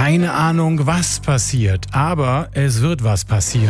Keine Ahnung, was passiert, aber es wird was passieren.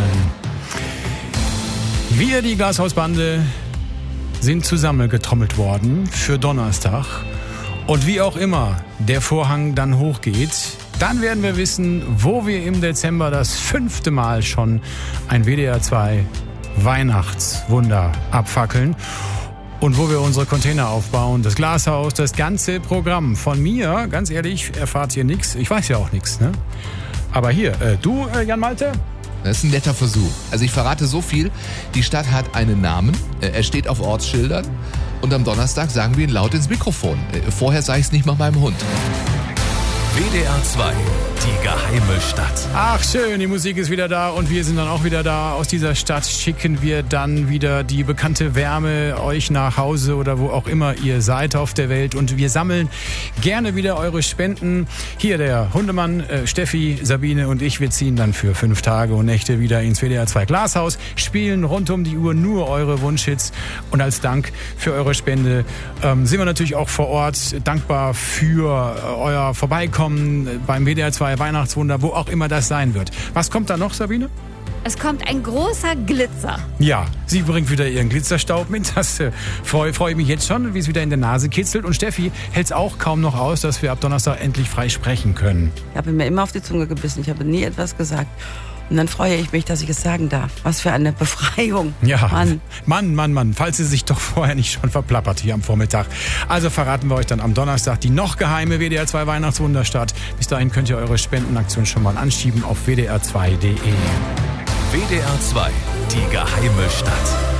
Wir, die Glashausbande, sind zusammengetrommelt worden für Donnerstag. Und wie auch immer der Vorhang dann hochgeht, dann werden wir wissen, wo wir im Dezember das 5. Mal schon ein WDR 2 Weihnachtswunder abfackeln. Und wo wir unsere Container aufbauen, das Glashaus, das ganze Programm. Von mir, ganz ehrlich, erfahrt ihr nichts. Ich weiß ja auch nichts, ne? Aber hier, du, Jan Malte? Das ist ein netter Versuch. Also ich verrate so viel, die Stadt hat einen Namen, er steht auf Ortsschildern und am Donnerstag sagen wir ihn laut ins Mikrofon. Vorher sage ich es nicht mal meinem Hund. WDR 2, die geheime Stadt. Ach schön, die Musik ist wieder da und wir sind dann auch wieder da. Aus dieser Stadt schicken wir dann wieder die bekannte Wärme euch nach Hause oder wo auch immer ihr seid auf der Welt. Und wir sammeln gerne wieder eure Spenden. Hier der Hundemann, Steffi, Sabine und ich, wir ziehen dann für 5 Tage und Nächte wieder ins WDR 2 Glashaus, spielen rund um die Uhr nur eure Wunschhits. Und als Dank für eure Spende sind wir natürlich auch vor Ort dankbar für euer Vorbeikommen beim WDR 2 Weihnachtswunder, wo auch immer das sein wird. Was kommt da noch, Sabine? Es kommt ein großer Glitzer. Ja, sie bringt wieder ihren Glitzerstaub mit. Das freue ich mich jetzt schon, wie es wieder in der Nase kitzelt. Und Steffi hält es auch kaum noch aus, dass wir ab Donnerstag endlich frei sprechen können. Ich habe mir immer auf die Zunge gebissen. Ich habe nie etwas gesagt. Und dann freue ich mich, dass ich es sagen darf. Was für eine Befreiung. Ja, Mann. Falls sie sich doch vorher nicht schon verplappert hier am Vormittag. Also verraten wir euch dann am Donnerstag die noch geheime WDR 2 Weihnachtswunder statt. Bis dahin könnt ihr eure Spendenaktion schon mal anschieben auf wdr2.de. WDR 2, die geheime Stadt.